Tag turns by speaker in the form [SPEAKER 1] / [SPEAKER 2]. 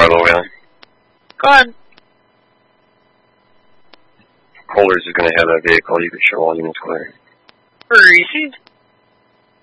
[SPEAKER 1] low down.
[SPEAKER 2] Go ahead.
[SPEAKER 1] Holders is going to have that vehicle. You can show all units clear.
[SPEAKER 2] Received.